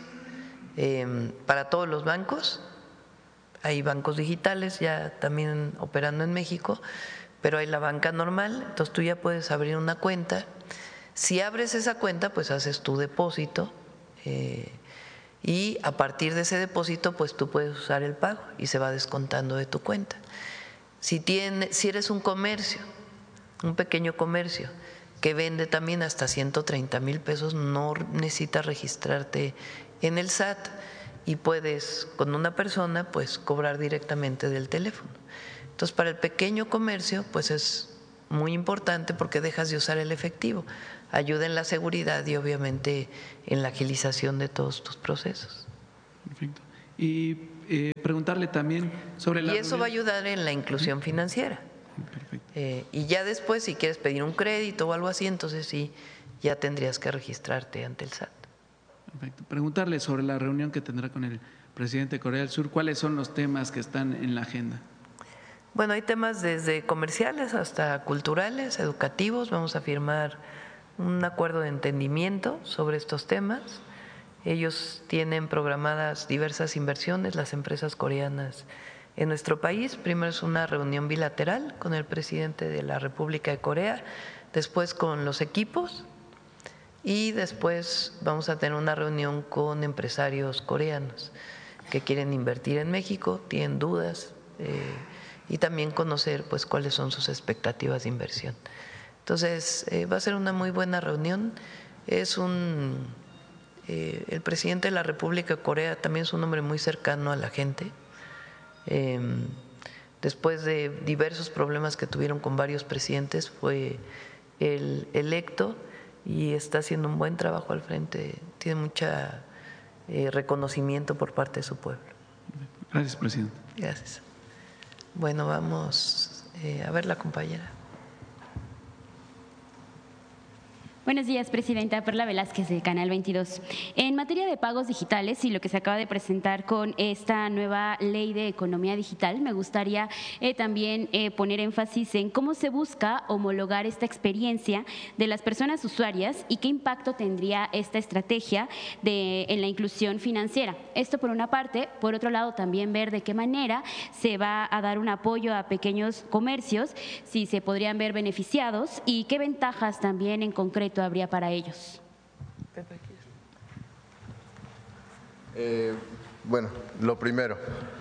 Eh, para todos los bancos, hay bancos digitales ya también operando en México, pero hay la banca normal, entonces tú ya puedes abrir una cuenta. Si abres esa cuenta, pues haces tu depósito eh, y a partir de ese depósito, pues tú puedes usar el pago y se va descontando de tu cuenta. Si, tiene, si eres un comercio, un pequeño comercio, que vende también hasta ciento treinta mil pesos, no necesitas registrarte en el S A T y puedes con una persona pues cobrar directamente del teléfono. Entonces para el pequeño comercio pues es muy importante porque dejas de usar el efectivo, ayuda en la seguridad y obviamente en la agilización de todos tus procesos. Perfecto. Y eh, preguntarle también sobre la… Y eso va a ayudar en la inclusión financiera. Perfecto. Eh, y ya después, si quieres pedir un crédito o algo así, entonces sí, ya tendrías que registrarte ante el S A T. Perfecto. Preguntarle sobre la reunión que tendrá con el presidente de Corea del Sur, ¿cuáles son los temas que están en la agenda? Bueno, hay temas desde comerciales hasta culturales, educativos. Vamos a firmar un acuerdo de entendimiento sobre estos temas. Ellos tienen programadas diversas inversiones, las empresas coreanas en nuestro país. Primero es una reunión bilateral con el presidente de la República de Corea, después con los equipos y después vamos a tener una reunión con empresarios coreanos que quieren invertir en México, tienen dudas eh, y también conocer pues cuáles son sus expectativas de inversión. Entonces eh, va a ser una muy buena reunión. Es un eh, el presidente de la República de Corea también es un hombre muy cercano a la gente. Eh, después de diversos problemas que tuvieron con varios presidentes, fue el electo y está haciendo un buen trabajo al frente, tiene mucho eh, reconocimiento por parte de su pueblo. Gracias, presidente. Gracias. Bueno, vamos eh, a ver la compañera. Buenos días, presidenta. Perla Velázquez, de Canal veintidós. En materia de pagos digitales y lo que se acaba de presentar con esta nueva ley de economía digital, me gustaría eh, también eh, poner énfasis en cómo se busca homologar esta experiencia de las personas usuarias y qué impacto tendría esta estrategia de, en la inclusión financiera. Esto por una parte. Por otro lado, también ver de qué manera se va a dar un apoyo a pequeños comercios, si se podrían ver beneficiados y qué ventajas también en concreto habría para ellos. Eh, bueno, lo primero,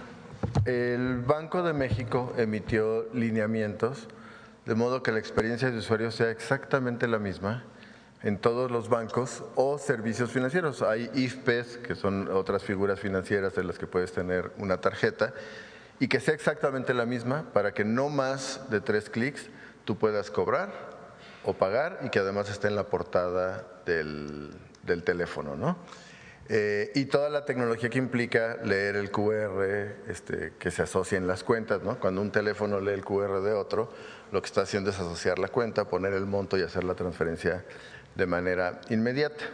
el Banco de México emitió lineamientos de modo que la experiencia de usuario sea exactamente la misma en todos los bancos o servicios financieros. Hay I F Pes, que son otras figuras financieras de las que puedes tener una tarjeta, y que sea exactamente la misma para que no más de tres clics tú puedas cobrar o pagar y que además esté en la portada del, del teléfono, ¿no? Eh, y toda la tecnología que implica leer el cu erre, este, que se asocien las cuentas, ¿no? Cuando un teléfono lee el cu erre de otro, lo que está haciendo es asociar la cuenta, poner el monto y hacer la transferencia de manera inmediata.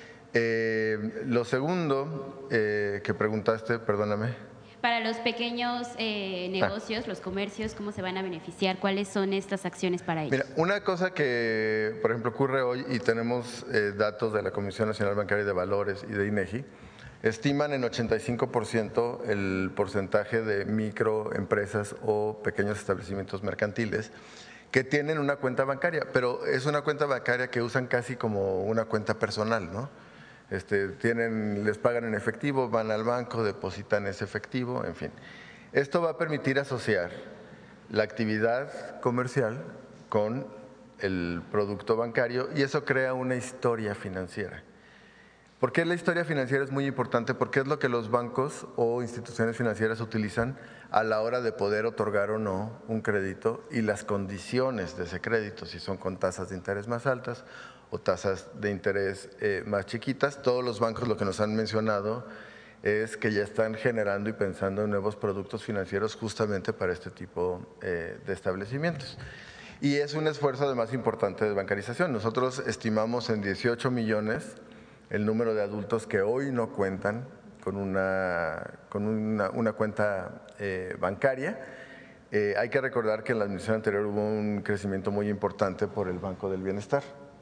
Eh, lo segundo eh, que preguntaste, perdóname. Para los pequeños eh, negocios, ah. los comercios, ¿cómo se van a beneficiar? ¿Cuáles son estas acciones para ellos? Mira, una cosa que, por ejemplo, ocurre hoy, y tenemos eh, datos de la Comisión Nacional Bancaria y de Valores y de INEGI, estiman en ochenta y cinco por ciento el porcentaje de microempresas o pequeños establecimientos mercantiles que tienen una cuenta bancaria, pero es una cuenta bancaria que usan casi como una cuenta personal, ¿no? Este, tienen, les pagan en efectivo, van al banco, depositan ese efectivo, en fin. Esto va a permitir asociar la actividad comercial con el producto bancario y eso crea una historia financiera. ¿Por qué la historia financiera es muy importante? Porque es lo que los bancos o instituciones financieras utilizan a la hora de poder otorgar o no un crédito y las condiciones de ese crédito, si son con tasas de interés más altas o tasas de interés eh, más chiquitas. Todos los bancos lo que nos han mencionado es que ya están generando y pensando en nuevos productos financieros justamente para este tipo eh, de establecimientos. Y es un esfuerzo además importante de bancarización. Nosotros estimamos en dieciocho millones el número de adultos que hoy no cuentan con una, con una, una cuenta eh, bancaria. Eh, hay que recordar que en la administración anterior hubo un crecimiento muy importante por el Banco del Bienestar.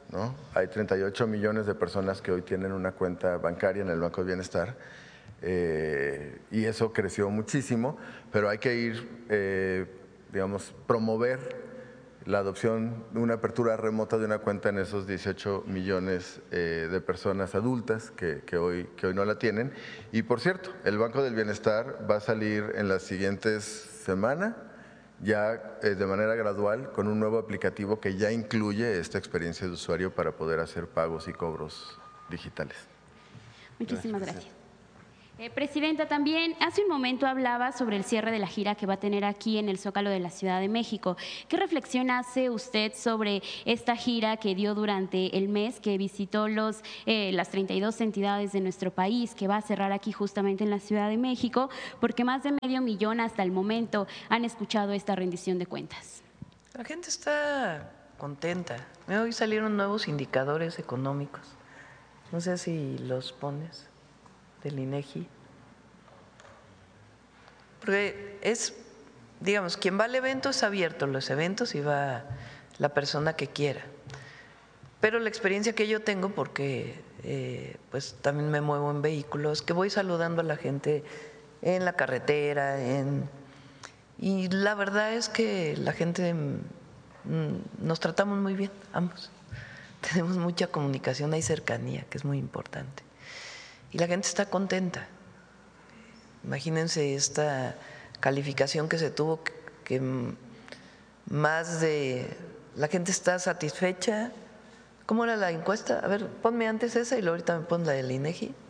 ¿no? Hay treinta y ocho millones de personas que hoy tienen una cuenta bancaria en el Banco del Bienestar eh, y eso creció muchísimo, pero hay que ir, eh, digamos, promover la adopción de una apertura remota de una cuenta en esos dieciocho millones eh, de personas adultas que, que, hoy, que hoy no la tienen. Y por cierto, el Banco del Bienestar va a salir en las siguientes semanas ya eh, de manera gradual con un nuevo aplicativo que ya incluye esta experiencia de usuario para poder hacer pagos y cobros digitales. Muchísimas gracias. gracias. Eh, Presidenta, también hace un momento hablaba sobre el cierre de la gira que va a tener aquí en el Zócalo de la Ciudad de México. ¿Qué reflexión hace usted sobre esta gira que dio durante el mes, que visitó los, eh, las treinta y dos entidades de nuestro país, que va a cerrar aquí justamente en la Ciudad de México? Porque más de medio millón hasta el momento han escuchado esta rendición de cuentas. La gente está contenta. Hoy salieron nuevos indicadores económicos. No sé si los pones. Del INEGI, porque es, digamos, quien va al evento es abierto, los eventos y va la persona que quiera, pero la experiencia que yo tengo, porque eh, pues también me muevo en vehículos, que voy saludando a la gente en la carretera, en, y la verdad es que la gente mm, nos tratamos muy bien, ambos, tenemos mucha comunicación, hay cercanía, que es muy importante. Y la gente está contenta. Imagínense esta calificación que se tuvo, que, que más de… La gente está satisfecha. ¿Cómo era la encuesta? A ver, ponme antes esa y luego ahorita me pon la del INEGI.